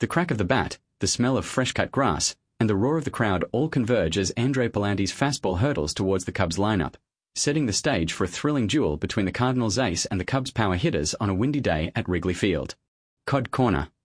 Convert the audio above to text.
The crack of the bat, the smell of fresh-cut grass, and the roar of the crowd all converge as Andre Palante's fastball hurdles towards the Cubs lineup, setting the stage for a thrilling duel between the Cardinals' ace and the Cubs' power hitters on a windy day at Wrigley Field. Cod Corner.